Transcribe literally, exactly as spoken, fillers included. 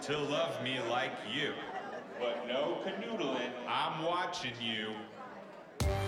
to love me like you. But no canoodling. I'm watching you.